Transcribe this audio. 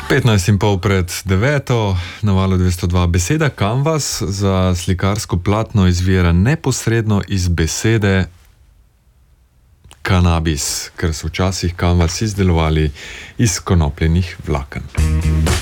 15:30 pred 9, na valu 202 beseda kanvas za slikarsko platno izvira neposredno iz besede kanabis, ker so včasih kanvas izdelovali iz konopljenih vlaken.